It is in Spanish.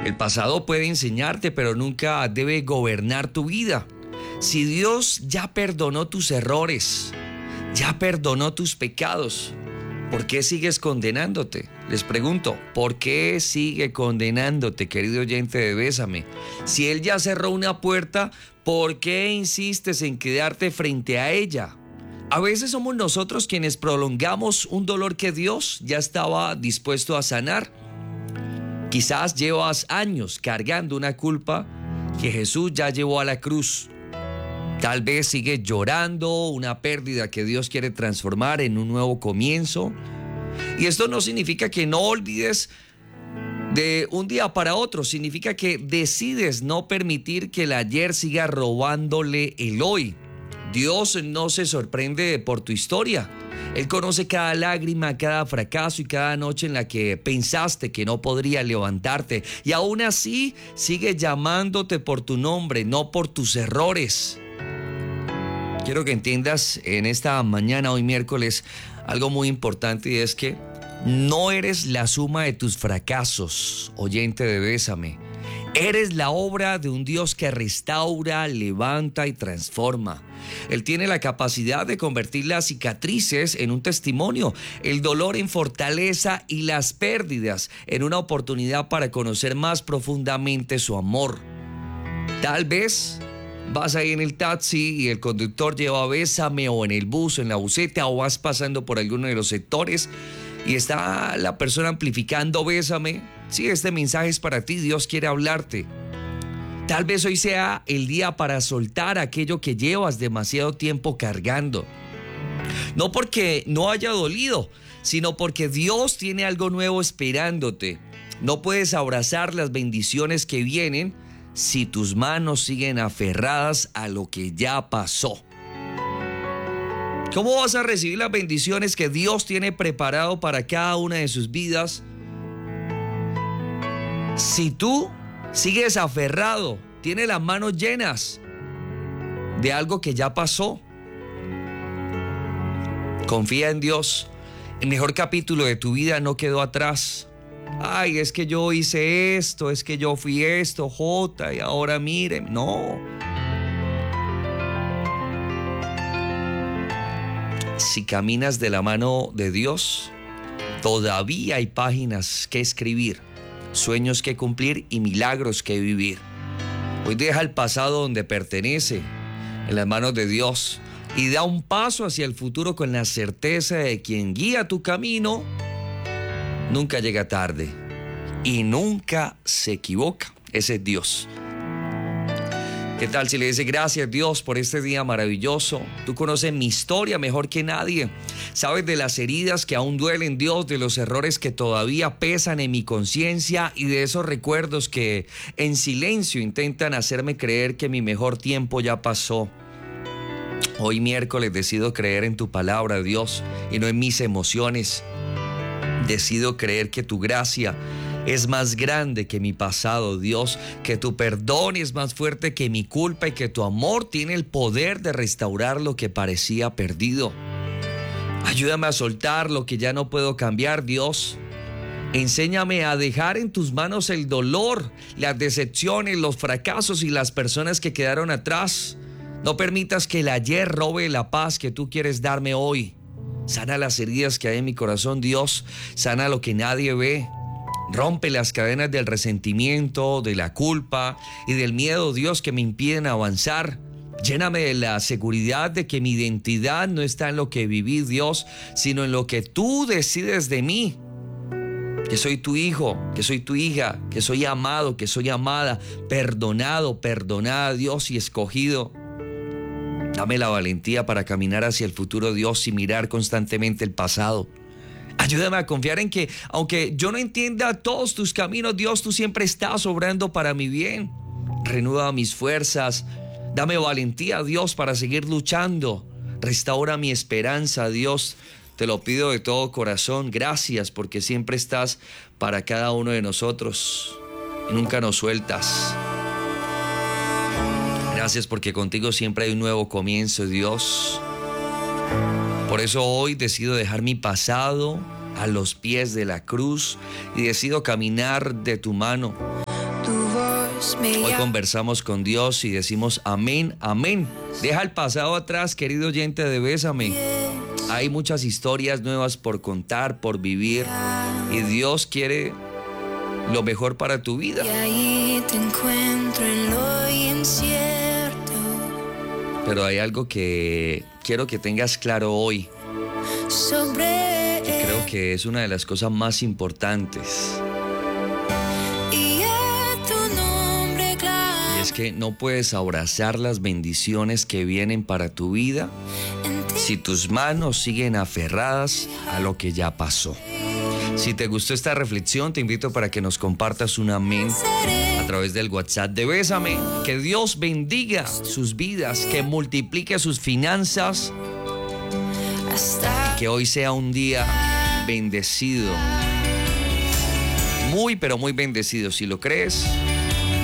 El pasado puede enseñarte, pero nunca debe gobernar tu vida. Si Dios ya perdonó tus errores, ya perdonó tus pecados, ¿por qué sigues condenándote? Les pregunto, ¿por qué sigue condenándote, querido oyente de Bésame? Si Él ya cerró una puerta, ¿por qué insistes en quedarte frente a ella? A veces somos nosotros quienes prolongamos un dolor que Dios ya estaba dispuesto a sanar. Quizás llevas años cargando una culpa que Jesús ya llevó a la cruz. Tal vez sigues llorando una pérdida que Dios quiere transformar en un nuevo comienzo. Y esto no significa que no olvides de un día para otro. Significa que decides no permitir que el ayer siga robándole el hoy. Dios no se sorprende por tu historia. Él conoce cada lágrima, cada fracaso y cada noche en la que pensaste que no podría levantarte. Y aún así sigue llamándote por tu nombre, no por tus errores. Quiero que entiendas en esta mañana, hoy miércoles, algo muy importante, y es que no eres la suma de tus fracasos, oyente de Bésame. Eres la obra de un Dios que restaura, levanta y transforma. Él tiene la capacidad de convertir las cicatrices en un testimonio, el dolor en fortaleza y las pérdidas en una oportunidad para conocer más profundamente su amor. Tal vez vas ahí en el taxi y el conductor lleva Bésame, o en el bus, en la buseta, o vas pasando por alguno de los sectores y está la persona amplificando Bésame. Sí, este mensaje es para ti, Dios quiere hablarte. Tal vez hoy sea el día para soltar aquello que llevas demasiado tiempo cargando. No porque no haya dolido, sino porque Dios tiene algo nuevo esperándote. No puedes abrazar las bendiciones que vienen si tus manos siguen aferradas a lo que ya pasó. ¿Cómo vas a recibir las bendiciones que Dios tiene preparado para cada una de sus vidas si tú sigues aferrado, tienes las manos llenas de algo que ya pasó? Confía en Dios. El mejor capítulo de tu vida no quedó atrás. Ay, es que yo hice esto, es que yo fui esto, Jota, y ahora miren. No. Si caminas de la mano de Dios, todavía hay páginas que escribir, sueños que cumplir y milagros que vivir. Hoy deja el pasado donde pertenece, en las manos de Dios, y da un paso hacia el futuro con la certeza de quien guía tu camino nunca llega tarde y nunca se equivoca. Ese es Dios. ¿Qué tal si le dices gracias, Dios, por este día maravilloso? Tú conoces mi historia mejor que nadie. Sabes de las heridas que aún duelen, Dios, de los errores que todavía pesan en mi conciencia y de esos recuerdos que en silencio intentan hacerme creer que mi mejor tiempo ya pasó. Hoy miércoles decido creer en tu palabra, Dios, y no en mis emociones. Decido creer que tu gracia es más grande que mi pasado, Dios, que tu perdón es más fuerte que mi culpa y que tu amor tiene el poder de restaurar lo que parecía perdido. Ayúdame a soltar lo que ya no puedo cambiar, Dios. Enséñame a dejar en tus manos el dolor, las decepciones, los fracasos y las personas que quedaron atrás. No permitas que el ayer robe la paz que tú quieres darme hoy. Sana las heridas que hay en mi corazón, Dios. Sana lo que nadie ve. Rompe las cadenas del resentimiento, de la culpa y del miedo, Dios, que me impiden avanzar. Lléname de la seguridad de que mi identidad no está en lo que viví, Dios, sino en lo que tú decides de mí. Que soy tu hijo, que soy tu hija, que soy amado, que soy amada, perdonado, perdonada, Dios, y escogido. Dame la valentía para caminar hacia el futuro, Dios, y mirar constantemente el pasado. Ayúdame a confiar en que, aunque yo no entienda todos tus caminos, Dios, tú siempre estás obrando para mi bien. Renueva mis fuerzas. Dame valentía, Dios, para seguir luchando. Restaura mi esperanza, Dios. Te lo pido de todo corazón. Gracias porque siempre estás para cada uno de nosotros. Nunca nos sueltas. Gracias porque contigo siempre hay un nuevo comienzo, Dios. Por eso hoy decido dejar mi pasado a los pies de la cruz y decido caminar de tu mano. Hoy conversamos con Dios y decimos amén, amén. Deja el pasado atrás, querido oyente de Bésame. Hay muchas historias nuevas por contar, por vivir, y Dios quiere lo mejor para tu vida. Y ahí te encuentro en lo incierto. Pero hay algo que quiero que tengas claro hoy, que creo que es una de las cosas más importantes. Es que no puedes abrazar las bendiciones que vienen para tu vida si tus manos siguen aferradas a lo que ya pasó. Si te gustó esta reflexión, te invito para que nos compartas un amén a través del WhatsApp de Bésame. Que Dios bendiga sus vidas, que multiplique sus finanzas y que hoy sea un día bendecido. Muy, pero muy bendecido. Si lo crees,